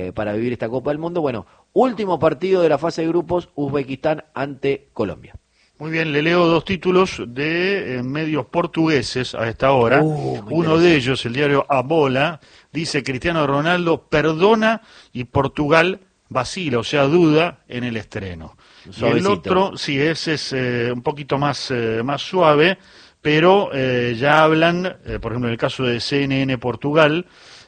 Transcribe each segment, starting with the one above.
para vivir esta Copa del Mundo. Bueno, último partido de la fase de grupos, Uzbekistán ante Colombia. Muy bien, le leo dos títulos de medios portugueses a esta hora. Uno de ellos, el diario A Bola, dice: Cristiano Ronaldo perdona y Portugal vacila, o sea, duda en el estreno. Suavecito. Y el otro, sí, ese es un poquito más suave, pero ya hablan, por ejemplo, en el caso de CNN Portugal,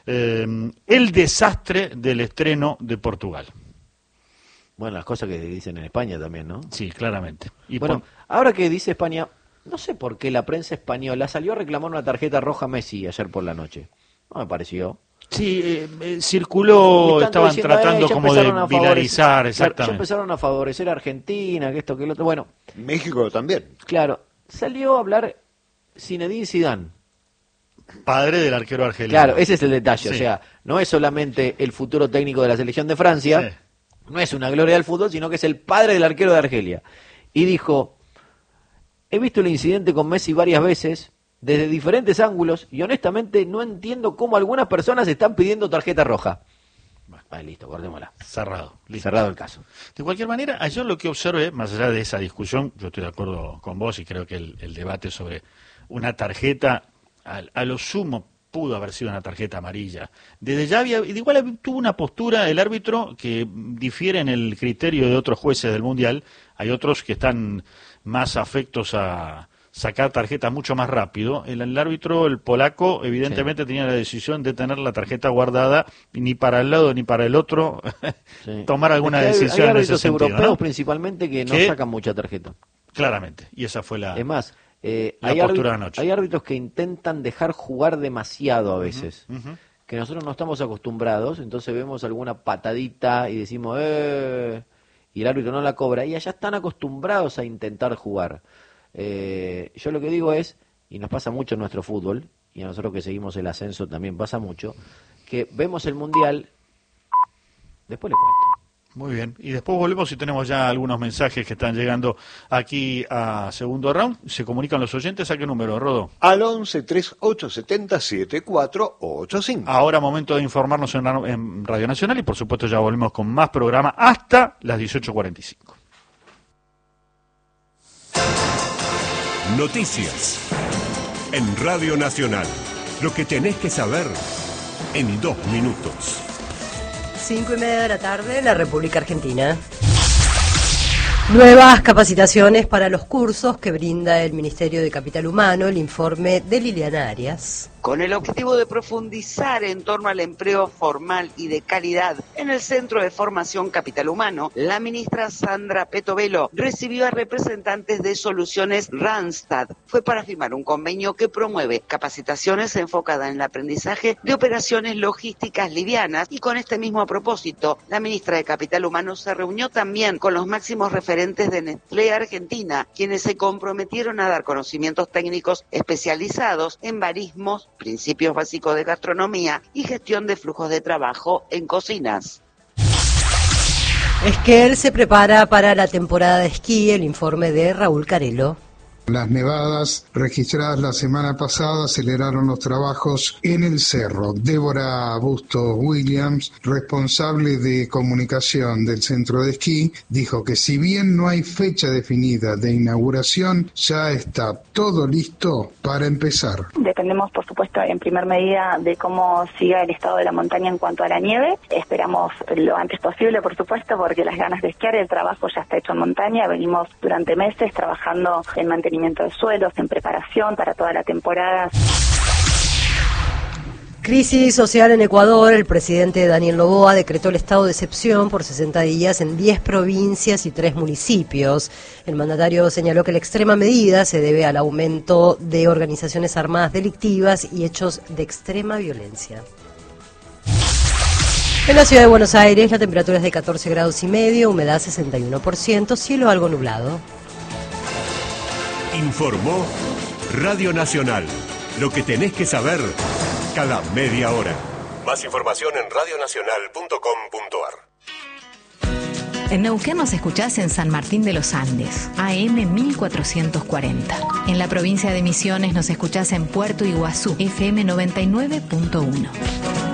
el desastre del estreno de Portugal. Bueno, las cosas que dicen en España también, ¿no? Sí, claramente. Y bueno, ahora que dice España, no sé por qué la prensa española salió a reclamar una tarjeta roja a Messi ayer por la noche. No me pareció. Sí, circuló, estaban diciendo, tratando como de vilarizar, exactamente. Claro, ya empezaron a favorecer a Argentina, que esto, que el otro. Bueno, México también. Claro, salió a hablar Zinedine Zidane. Padre del arquero argelino. Claro, ese es el detalle. Sí. O sea, no es solamente el futuro técnico de la selección de Francia, sí. No es una gloria del fútbol, sino que es el padre del arquero de Argelia. Y dijo: he visto el incidente con Messi varias veces, desde diferentes ángulos, y honestamente no entiendo cómo algunas personas están pidiendo tarjeta roja. Vale, listo, cortémosla. Cerrado. Listo. Cerrado el caso. De cualquier manera, yo lo que observé, más allá de esa discusión, yo estoy de acuerdo con vos y creo que el debate sobre una tarjeta, a lo sumo, pudo haber sido una tarjeta amarilla. Desde ya igual tuvo una postura el árbitro que difiere en el criterio de otros jueces del Mundial. Hay otros que están más afectos a sacar tarjetas mucho más rápido. El árbitro, el polaco, evidentemente tenía la decisión de tener la tarjeta guardada, y ni para el lado ni para el otro tomar alguna decisión en ese sentido. Hay europeos principalmente que no sacan mucha tarjeta. Claramente, y esa fue la... Es más, hay árbitros que intentan dejar jugar demasiado a veces, que nosotros no estamos acostumbrados, entonces vemos alguna patadita y decimos y el árbitro no la cobra, y allá están acostumbrados a intentar jugar. Yo lo que digo es, y nos pasa mucho en nuestro fútbol, y a nosotros que seguimos el ascenso también pasa mucho, que vemos el Mundial, después le cuento. Muy bien, y después volvemos y tenemos ya algunos mensajes que están llegando aquí a Segundo Round. Se comunican los oyentes. ¿A qué número, Rodo? Al 11-3870-7485. Ahora momento de informarnos en Radio Nacional y por supuesto ya volvemos con más programa hasta las 18:45. Noticias en Radio Nacional. Lo que tenés que saber en 2 minutos. 5:30 de la tarde en la República Argentina. Nuevas capacitaciones para los cursos que brinda el Ministerio de Capital Humano, el informe de Liliana Arias. Con el objetivo de profundizar en torno al empleo formal y de calidad en el Centro de Formación Capital Humano, la ministra Sandra Petovelo recibió a representantes de Soluciones Randstad. Fue para firmar un convenio que promueve capacitaciones enfocadas en el aprendizaje de operaciones logísticas livianas, y con este mismo propósito, la ministra de Capital Humano se reunió también con los máximos referentes de Nestlé Argentina, quienes se comprometieron a dar conocimientos técnicos especializados en barismos, principios básicos de gastronomía y gestión de flujos de trabajo en cocinas. Esquel se prepara para la temporada de esquí, el informe de Raúl Carelo. Las nevadas registradas la semana pasada aceleraron los trabajos en el cerro. Débora Bustos Williams, responsable de comunicación del centro de esquí, dijo que si bien no hay fecha definida de inauguración, ya está todo listo para empezar. Dependemos, por supuesto, en primer medida de cómo siga el estado de la montaña en cuanto a la nieve. Esperamos lo antes posible, por supuesto, porque las ganas de esquiar, el trabajo ya está hecho en montaña. Venimos durante meses trabajando en mantenimiento de suelos, en preparación para toda la temporada. Crisis social en Ecuador. El presidente Daniel Noboa decretó el estado de excepción por 60 días en 10 provincias y 3 municipios. El mandatario señaló que la extrema medida se debe al aumento de organizaciones armadas delictivas y hechos de extrema violencia. En la ciudad de Buenos Aires la temperatura es de 14 grados y medio, humedad 61%, cielo algo nublado. Informó Radio Nacional. Lo que tenés que saber cada media hora. Más información en radionacional.com.ar. En Neuquén nos escuchás en San Martín de los Andes, AM 1440. En la provincia de Misiones nos escuchás en Puerto Iguazú, FM 99.1.